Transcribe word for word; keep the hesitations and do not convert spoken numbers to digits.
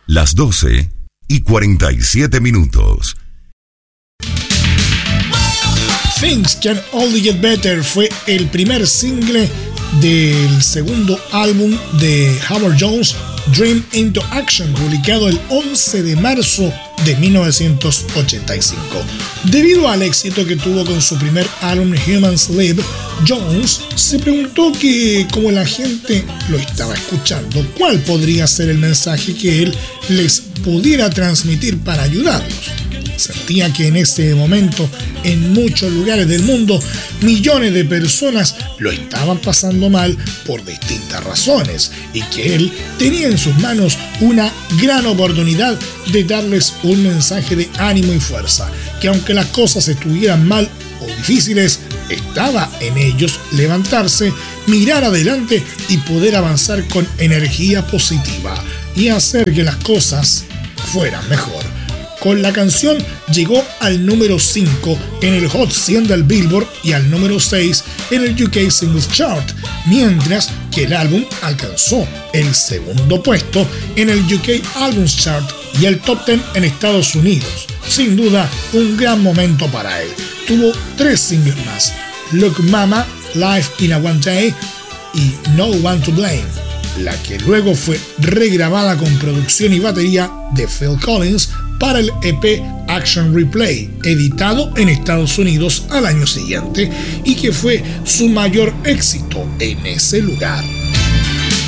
las doce y cuarenta y siete minutos. Things Can Only Get Better fue el primer single del segundo álbum de Howard Jones, Dream into Action, publicado el once de marzo de mil novecientos ochenta y cinco. Debido al éxito que tuvo con su primer álbum Humans Live, Jones se preguntó que, como la gente lo estaba escuchando, cuál podría ser el mensaje que él les pudiera transmitir para ayudarlos. Sentía que en ese momento, en muchos lugares del mundo, millones de personas lo estaban pasando mal por distintas razones y que él tenía en sus manos una gran oportunidad de darles un mensaje de ánimo y fuerza, que aunque las cosas estuvieran mal o difíciles, estaba en ellos levantarse, mirar adelante y poder avanzar con energía positiva y hacer que las cosas fueran mejor. Con la canción llegó al número cinco en el Hot cien del Billboard y al número seis en el U K Singles Chart, mientras que el álbum alcanzó el segundo puesto en el U K Albums Chart y el Top diez en Estados Unidos. Sin duda, un gran momento para él. Tuvo tres singles más: Look Mama, Life in a One Day y No One to Blame, la que luego fue regrabada con producción y batería de Phil Collins para el E P Action Replay, editado en Estados Unidos al año siguiente y que fue su mayor éxito en ese lugar.